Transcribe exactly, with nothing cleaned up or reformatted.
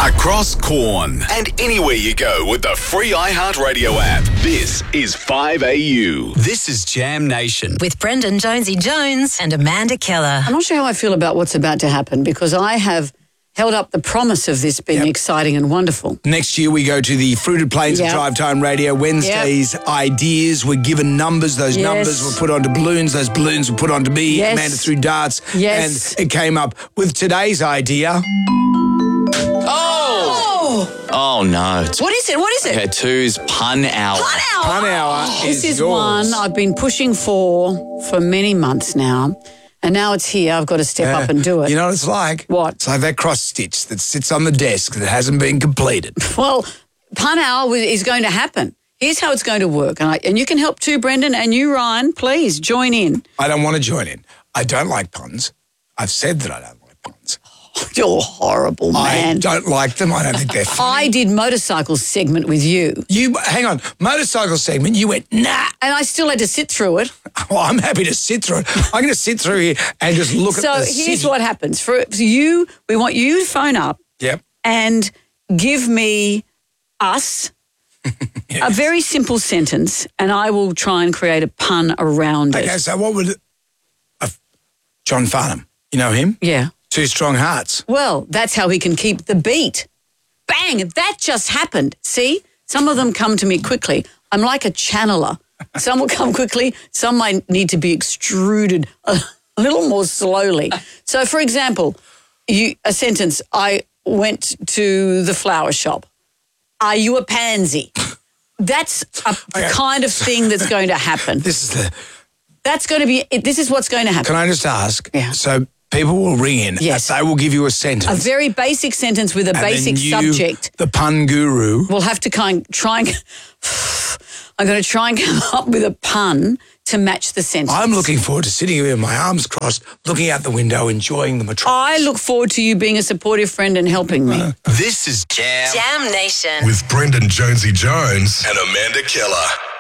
Across Corn and anywhere you go with the free iHeartRadio app. This is five A U. This is Jam Nation. With Brendan Jonesy Jones and Amanda Keller. I'm not sure how I feel about what's about to happen because I have held up the promise of this being Yep. exciting and wonderful. Next year we go to the Fruited Plains Yep. of Drive Time Radio. Wednesdays, ideas. We're given numbers. Those Yes. numbers were put onto balloons. Those balloons were put onto me. Yes. Amanda threw darts. Yes. And it came up with today's idea. Oh, no. It's What is it? What is it? okay, two's pun hour. Pun hour. Pun hour This is is yours. one I've been pushing for for many months now, and now it's here. I've got to step up and do it. You know what it's like? What? It's like that cross stitch that sits on the desk that hasn't been completed. Well, pun hour is going to happen. Here's how it's going to work, and, I, and you can help too, Brendan, and you, Ryan. Please join in. I don't want to join in. I don't like puns. I've said that I don't like puns. You're horrible, man. I don't like them. I don't think they're funny. I did motorcycle segment with you, You hang on, motorcycle segment. You went nah. and I still had to sit through it. Well, I'm happy to sit through it. I'm going to sit through here and just look So at the here's city. what happens. For for you, we want you to phone up Yep. and give me us a very simple sentence, and I will try and create a pun around it. Okay, so what would uh, John Farnham? You know him? Yeah. Two Strong Hearts. Well, that's how he can keep the beat. Bang! That just happened. See? Some of them come to me quickly. I'm like a channeler. Some will come quickly. Some might need to be extruded a little more slowly. So, for example, you, a sentence, I went to the flower shop. Are you a pansy? That's a Okay. kind of thing that's going to happen. This is the. That's going to be, this is what's going to happen. Can I just ask? Yeah. So people will ring in. Yes. And they will give you a sentence. A very basic sentence with a and then basic you, subject. The pun guru. We'll have to kind try and I'm going to try and come up with a pun to match the sentence. I'm looking forward to sitting here with my arms crossed, looking out the window, enjoying the metropolis. I look forward to you being a supportive friend and helping me. This is Jam Jam Nation. with Brendan Jonesy Jones and Amanda Keller.